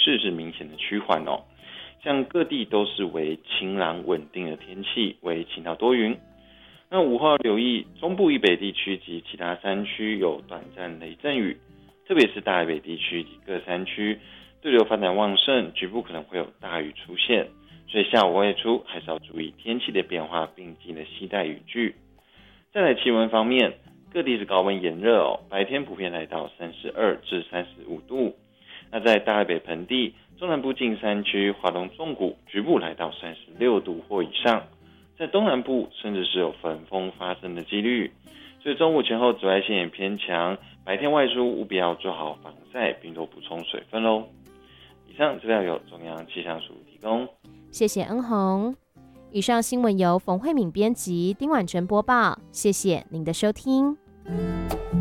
势是明显的趋缓哦。像各地都是为晴朗稳定的天气，为晴到多云。那午后留意中部以北地区及其他山区有短暂雷阵雨，特别是大台北地区及各山区对流发展旺盛，局部可能会有大雨出现，所以下午外出还是要注意天气的变化，并记得携带雨具。再来气温方面，各地是高温炎热哦，白天普遍来到32至35度。那在大台北盆地、中南部近山区、华东纵谷，局部来到36度或以上。在东南部甚至是有焚风发生的几率，所以中午前后紫外线也偏强，白天外出务必要做好防晒，并多补充水分咯。以上资料由中央气象署提供， 谢谢恩宏。以上新闻由冯慧敏编辑，丁婉纯播报，谢谢您的收听。